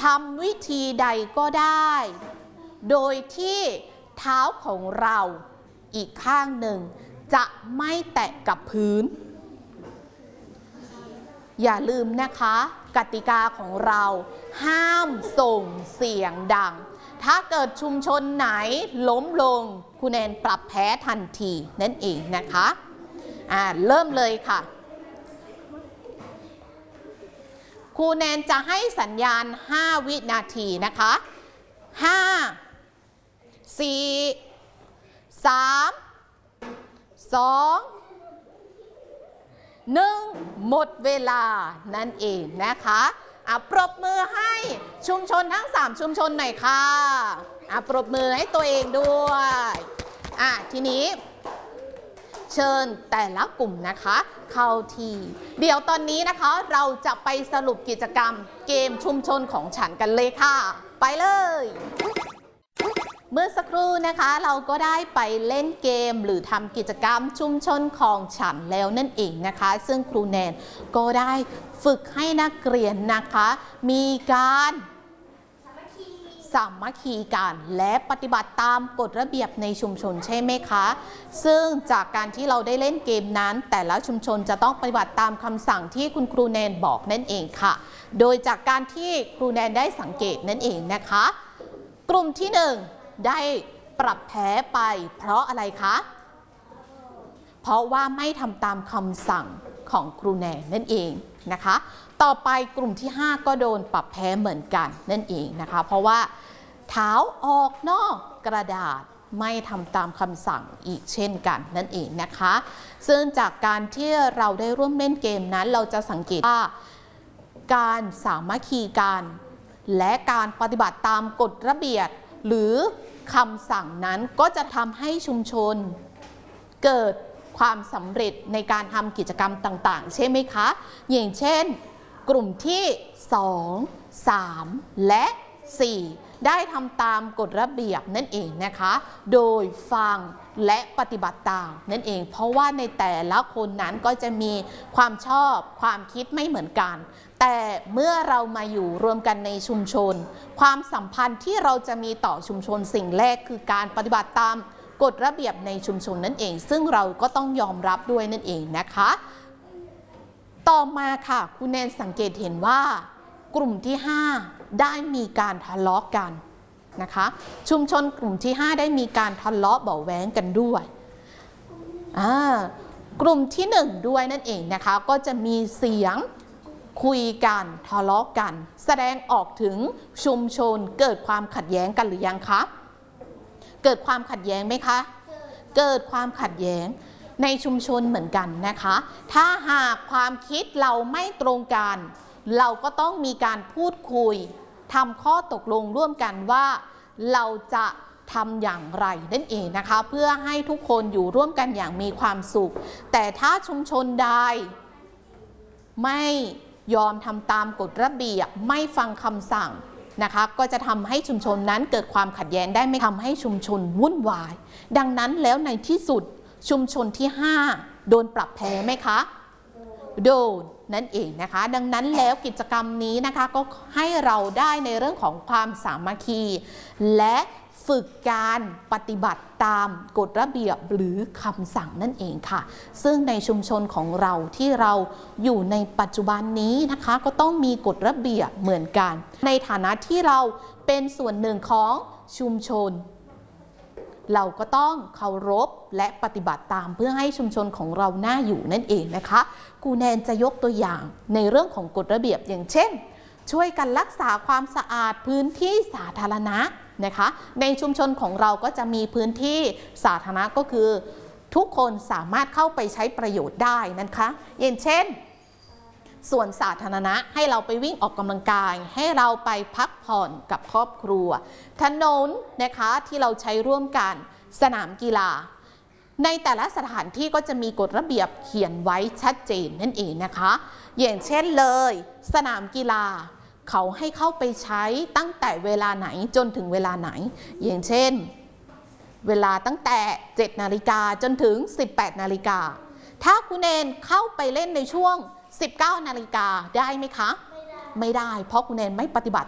ทำวิธีใดก็ได้ โดยที่เท้าของเราอีกข้างหนึ่งจะไม่แตะกับพื้นอย่าลืมนะคะกติกาของเราห้ามส่งเสียงดังถ้าเกิดชุมชนไหนล้มลงครูแนนปรับแพ้ทันทีนั่นเองนะคะเริ่มเลยค่ะครูแนนจะให้สัญญาณ5วินาทีนะคะ5 4 3 2 1หมดเวลานั่นเองนะคะปรบมือให้ชุมชนทั้ง3ชุมชนหน่อยค่ะปรบมือให้ตัวเองด้วยทีนี้เชิญแต่ละกลุ่มนะคะเข้าทีเดี๋ยวตอนนี้นะคะเราจะไปสรุปกิจกรรมเกมชุมชนของฉันกันเลยค่ะไปเลยเมื่อสักครู่นะคะเราก็ได้ไปเล่นเกมหรือทำกิจกรรมชุมชนของฉันแล้วนั่นเองนะคะซึ่งครูแนนก็ได้ฝึกให้นักเรียนนะคะมีการสามัคคีกันและปฏิบัติตามกฎระเบียบในชุมชนใช่ไหมคะซึ่งจากการที่เราได้เล่นเกมนั้นแต่ละชุมชนจะต้องปฏิบัติตามคำสั่งที่คุณครูแนนบอกนั่นเองค่ะโดยจากการที่ครูแนนได้สังเกตนั่นเองนะคะกลุ่มที่1ได้ปรับแพ้ไปเพราะอะไรคะเพราะว่าไม่ทำตามคำสั่งของครูแนนนั่นเองนะคะต่อไปกลุ่มที่5ก็โดนปรับแพ้เหมือนกันนั่นเองนะคะเพราะว่าเท้าออกนอกกระดาษไม่ทำตามคำสั่งอีกเช่นกันนั่นเองนะคะซึ่งจากการที่เราได้ร่วมเล่นเกมนั้นเราจะสังเกตว่าการสามัคคีกันและการปฏิบัติตามกฎระเบียบหรือคำสั่งนั้นก็จะทำให้ชุมชนเกิดความสำเร็จในการทำกิจกรรมต่างๆใช่ไหมคะอย่างเช่นกลุ่มที่2 3และ4ได้ทำตามกฎระเบียบนั่นเองนะคะโดยฟังและปฏิบัติตามนั่นเองเพราะว่าในแต่ละคนนั้นก็จะมีความชอบความคิดไม่เหมือนกันแต่เมื่อเรามาอยู่รวมกันในชุมชนความสัมพันธ์ที่เราจะมีต่อชุมชนสิ่งแรกคือการปฏิบัติตามกฎระเบียบในชุมชนนั่นเองซึ่งเราก็ต้องยอมรับด้วยนั่นเองนะคะต่อมาค่ะคุณแนนสังเกตเห็นว่ากลุ่มที่5ได้มีการทะเลาะกันนะคะชุมชนกลุ่มที่5ได้มีการทะเลาะเบาะแว้งกันด้วยกลุ่มที่1ด้วยนั่นเองนะคะก็จะมีเสียงคุยกันทะเลาะกันแสดงออกถึงชุมชนเกิดความขัดแย้งกันหรือยังคะเกิดความขัดแย้งไหมคะเกิดความขัดแย้งในชุมชนเหมือนกันนะคะถ้าหากความคิดเราไม่ตรงกันเราก็ต้องมีการพูดคุยทำข้อตกลงร่วมกันว่าเราจะทำอย่างไรนั่นเองนะคะเพื่อให้ทุกคนอยู่ร่วมกันอย่างมีความสุขแต่ถ้าชุมชนใดไม่ยอมทำตามกฎระเบียบไม่ฟังคำสั่งนะคะก็จะทำให้ชุมชนนั้นเกิดความขัดแย้งได้ไม่ทำให้ชุมชนวุ่นวายดังนั้นแล้วในที่สุดชุมชนที่5โดนปรับแพ้ไหมคะโดนนั่นเองนะคะดังนั้นแล้วกิจกรรมนี้นะคะก็ให้เราได้ในเรื่องของความสามัคคีและฝึกการปฏิบัติตามกฎระเบียบหรือคำสั่งนั่นเองค่ะซึ่งในชุมชนของเราที่เราอยู่ในปัจจุบันนี้นะคะก็ต้องมีกฎระเบียบเหมือนกันในฐานะที่เราเป็นส่วนหนึ่งของชุมชนเราก็ต้องเคารพและปฏิบัติตามเพื่อให้ชุมชนของเราน่าอยู่นั่นเองนะคะครูแนนจะยกตัวอย่างในเรื่องของกฎระเบียบอย่างเช่นช่วยกันรักษาความสะอาดพื้นที่สาธารณะนะคะในชุมชนของเราก็จะมีพื้นที่สาธารณะก็คือทุกคนสามารถเข้าไปใช้ประโยชน์ได้นะคะอย่างเช่นส่วนสาธารณะให้เราไปวิ่งออกกำลังกายให้เราไปพักผ่อนกับครอบครัวถนนนะคะที่เราใช้ร่วมกันสนามกีฬาในแต่ละสถานที่ก็จะมีกฎระเบียบเขียนไว้ชัดเจนนั่นเองนะคะอย่างเช่นเลยสนามกีฬาเขาให้เข้าไปใช้ตั้งแต่เวลาไหนจนถึงเวลาไหนอย่างเช่นเวลาตั้งแต่7 นาฬิกาจนถึง18 นาฬิกาถ้าคุณเนนเข้าไปเล่นในช่วง19 นาฬิกาได้ไหมคะไม่ได้เพราะคุณแนนไม่ปฏิบัติ